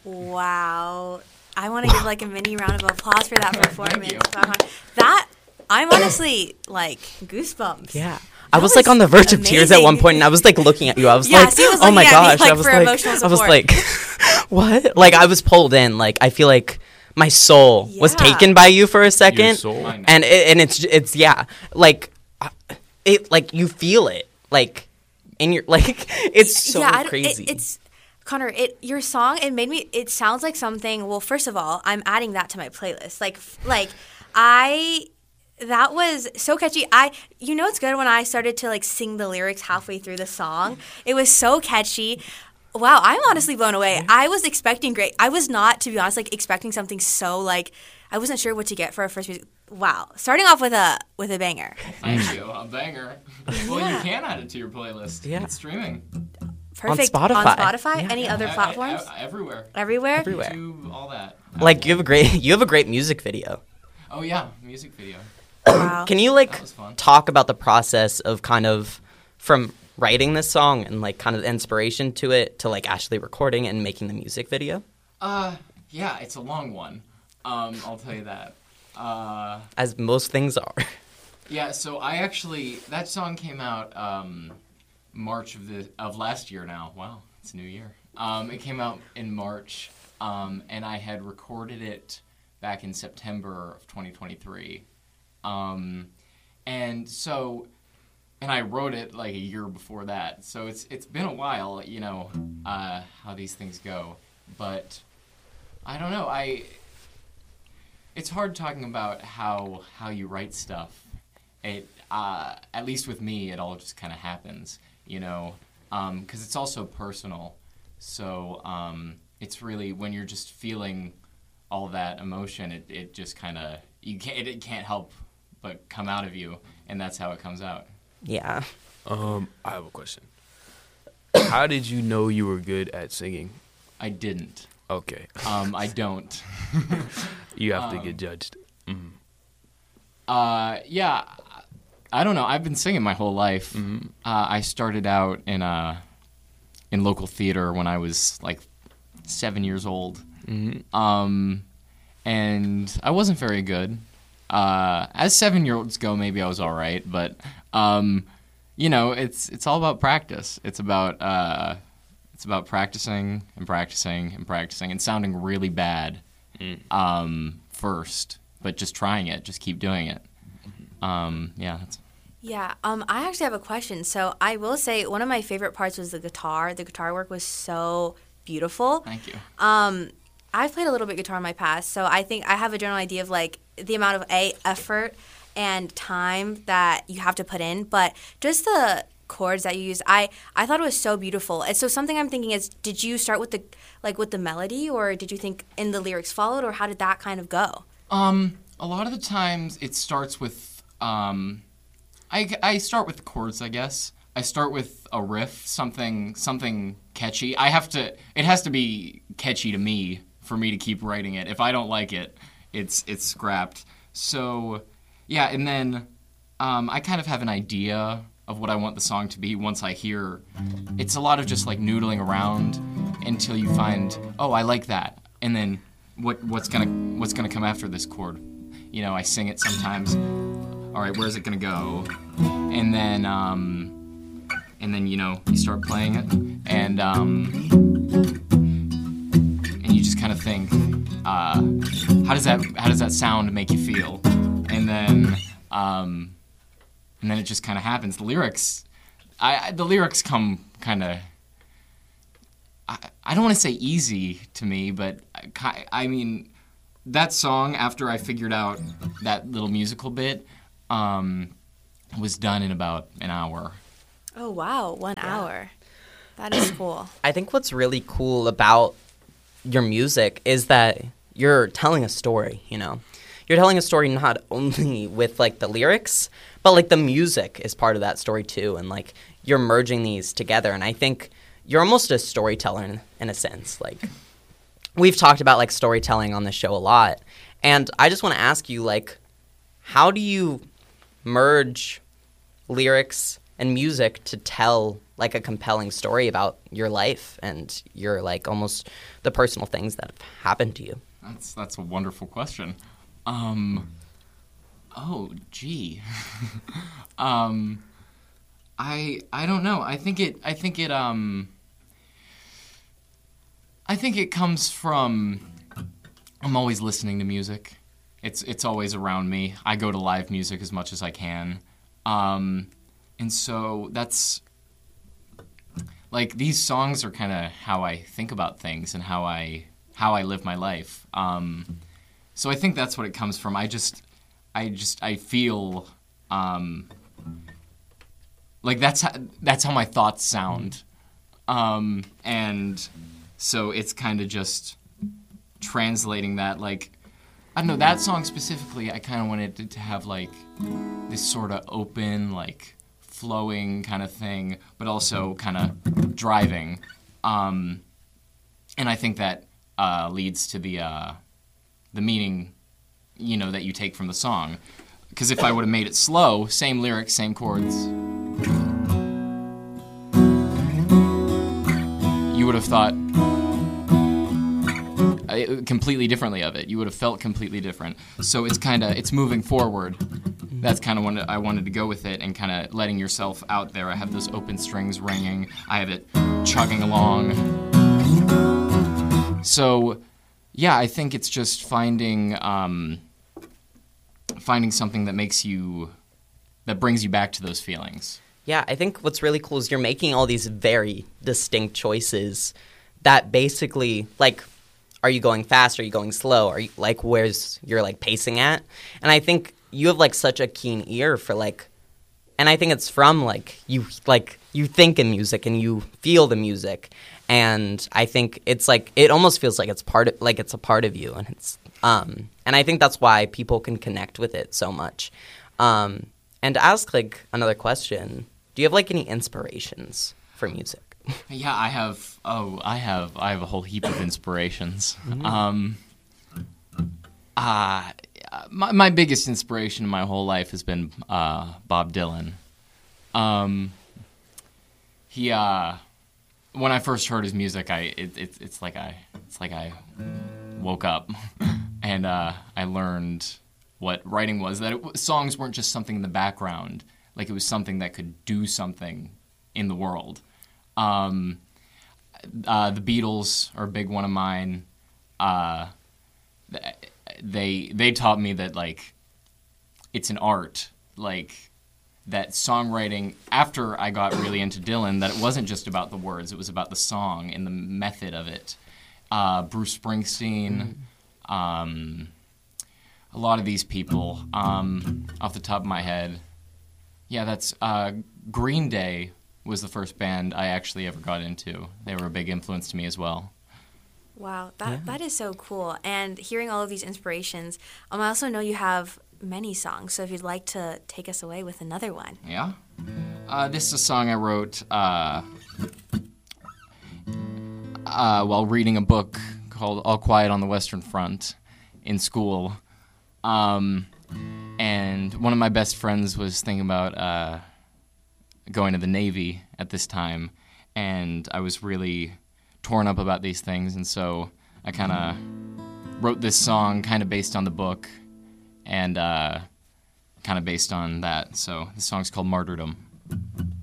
Wow. I want to give like a mini round of applause for that performance. Thank you. That, I'm honestly like goosebumps. Yeah. I was like on the verge of tears at one point, and I was like looking at you. I was Yeah, like, Steve was "Oh my looking at me, gosh!" like, I was for like, emotional I was support. like, "What?" Like I was pulled in. Like I feel like my soul was Yeah. taken by you for a second, Your soul? I know. and it's yeah, like it like you feel it like in your like it's so yeah, crazy. It's Connor. Your song. It made me. It sounds like something. Well, first of all, I'm adding that to my playlist. That was so catchy. It's good when I started to like sing the lyrics halfway through the song. It was so catchy. Wow, I'm honestly blown away. I was expecting great. I was not, to be honest, like expecting something so like I wasn't sure what to get for a first music. Wow, starting off with a banger. Thank you. A banger. Well, you can add it to your playlist. Yeah. It's streaming. Perfect. On Spotify. Any Yeah. other platforms? Everywhere. Everywhere. Everywhere. YouTube, all that. Like you have a great music video. Oh yeah, music video. Wow. Can you like That was fun. talk about the process of kind of from writing this song and like kind of the inspiration to it to like actually recording and making the music video? Yeah, it's a long one. I'll tell you that. As most things are. Yeah, so that song came out March of last year now. Wow, it's a new year. It came out in March, and I had recorded it back in September of 2023. And I wrote it like a year before that. So it's been a while, how these things go. But I don't know. It's hard talking about how you write stuff. It at least with me, it all just kind of happens, because it's also personal. So it's really when you're just feeling all that emotion, it just kind of it can't help but come out of you, and that's how it comes out. Yeah. I have a question. How did you know you were good at singing? I didn't. Okay. I don't. You have to get judged. Yeah, I don't know. I've been singing my whole life. Mm-hmm. I started out in local theater when I was like 7 years old. Mm-hmm. And I wasn't very good. As 7-year-olds go, maybe I was all right, but it's all about practice. It's about practicing and practicing and practicing and sounding really bad first, but just trying it, just keep doing it. Yeah, I actually have a question. So I will say one of my favorite parts was the guitar. The guitar work was so beautiful. Thank you. I've played a little bit guitar in my past, so I think I have a general idea of like the amount of effort and time that you have to put in, but just the chords that you use, I thought it was so beautiful. And so something I'm thinking is, did you start with the melody, or did you think in the lyrics followed, or how did that kind of go? A lot of the times it starts with I start with the chords, I guess. I start with a riff, something catchy. It has to be catchy to me for me to keep writing it. If I don't like it, it's scrapped. So, yeah, and then I kind of have an idea of what I want the song to be once I hear. It's a lot of just like noodling around until you find, oh, I like that. And then what's gonna come after this chord? I sing it sometimes. All right, where's it gonna go? And then you start playing it, and you just kind of think, how does that sound make you feel? And then it just kind of happens. The lyrics come kind of, I don't want to say easy to me, but I mean, that song, after I figured out that little musical bit, was done in about an hour. Oh, wow, 1 hour. That is cool. I think what's really cool about your music is that you're telling a story, You're telling a story not only with, like, the lyrics, but, like, the music is part of that story, too. And, like, you're merging these together. And I think you're almost a storyteller in a sense. Like, we've talked about, like, storytelling on the show a lot. And I just want to ask you, like, how do you merge lyrics and music to tell like a compelling story about your life and your like almost the personal things that have happened to you? That's a wonderful question. Oh, gee. I don't know. I think it comes from I'm always listening to music. It's always around me. I go to live music as much as I can. And so that's like these songs are kind of how I think about things and how I live my life. So I think that's what it comes from. I feel like that's how my thoughts sound. And so it's kind of just translating that, like, I don't know, that song specifically, I kind of wanted it to have, like, this sort of open, like, flowing kind of thing, but also kind of driving. And I think that leads to the meaning, you know, that you take from the song. Because if I would have made it slow, same lyrics, same chords, you would have thought completely differently of it. You would have felt completely different. So it's moving forward. That's kind of what I wanted to go with it, and kind of letting yourself out there. I have those open strings ringing. I have it chugging along. So, yeah, I think it's just finding something that brings you back to those feelings. Yeah, I think what's really cool is you're making all these very distinct choices that basically, like, are you going fast? Are you going slow? Are you, like, where's your, like, pacing at? And I think you have, like, such a keen ear for, like, and I think it's from, like, you think in music and you feel the music. And I think it's, like, it almost feels like it's a part of you. And it's, and I think that's why people can connect with it so much. And to ask, like, another question, do you have, like, any inspirations for music? Yeah, I have a whole heap of inspirations. Mm-hmm. My biggest inspiration in my whole life has been Bob Dylan. He when I first heard his music, it's like I woke up and I learned what writing was. That songs weren't just something in the background. Like, it was something that could do something in the world. The Beatles are a big one of mine. They taught me that, like, it's an art. Like, that songwriting, after I got really into Dylan, that it wasn't just about the words, it was about the song and the method of it. Bruce Springsteen, a lot of these people, off the top of my head. Yeah, that's Green Day was the first band I actually ever got into. They were a big influence to me as well. Wow, that is so cool. And hearing all of these inspirations, I also know you have many songs, so if you'd like to take us away with another one. Yeah? This is a song I wrote while reading a book called All Quiet on the Western Front in school. And one of my best friends was thinking about going to the Navy at this time, and I was really torn up about these things, and so I kind of wrote this song kind of based on the book and kind of based on that. So the song's called Martyrdom.